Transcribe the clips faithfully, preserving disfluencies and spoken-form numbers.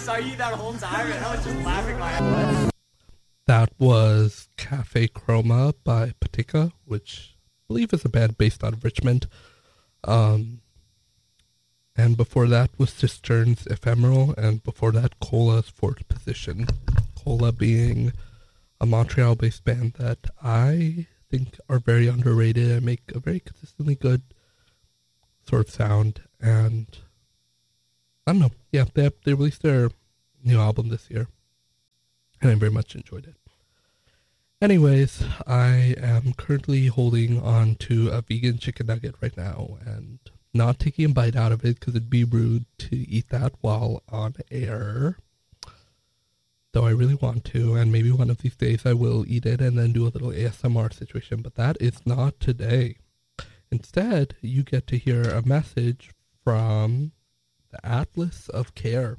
saw you that whole time, and I was just laughing my ass. That was Cafe Chroma by Patika, which I believe is a band based out of Richmond. Um, and before that was Cisterns Ephemeral, and before that Cola's Fourth Position. Cola being a Montreal-based band that I think are very underrated and make a very consistently good sort of sound. And I don't know, yeah, they have, they released their new album this year, and I very much enjoyed it. Anyways, I am currently holding on to a vegan chicken nugget right now and not taking a bite out of it because it'd be rude to eat that while on air. Though I really want to, and maybe one of these days I will eat it and then do a little A S M R situation, but that is not today. Instead, you get to hear a message from the Atlas of Care.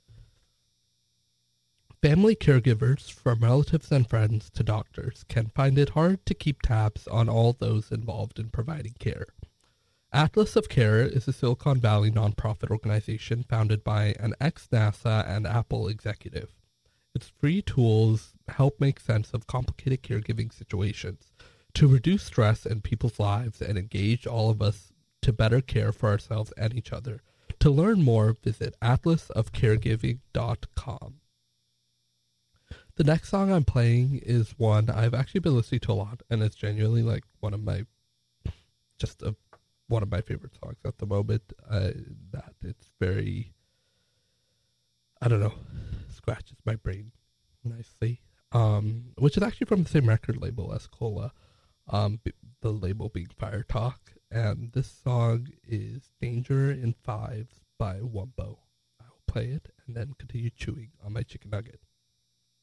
Family caregivers, from relatives and friends to doctors, can find it hard to keep tabs on all those involved in providing care. Atlas of Care is a Silicon Valley nonprofit organization founded by an ex-NASA and Apple executive. Its free tools help make sense of complicated caregiving situations, to reduce stress in people's lives and engage all of us to better care for ourselves and each other. To learn more, visit atlas of caregiving dot com. The next song I'm playing is one I've actually been listening to a lot, and it's genuinely like one of my, just a, one of my favorite songs at the moment. Uh, that it's very, I don't know, scratches my brain nicely. Um, which is actually from the same record label as Cola, um, the label being Fire Talk, and this song is Danger in Fives by Wumbo. I'll play it and then continue chewing on my chicken nugget.